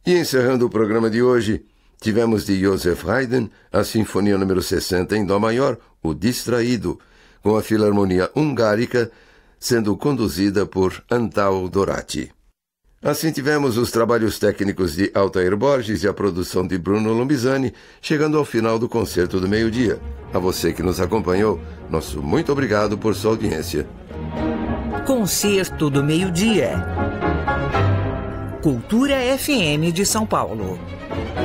E encerrando o programa de hoje, tivemos de Joseph Haydn a Sinfonia número 60 em Dó maior, O Distraído, com a Filarmonia Hungárica sendo conduzida por Antal Dorati. Assim tivemos os trabalhos técnicos de Altair Borges e a produção de Bruno Lombizani, chegando ao final do Concerto do Meio-Dia. A você que nos acompanhou, nosso muito obrigado por sua audiência. Concerto do Meio-Dia. Cultura FM de São Paulo.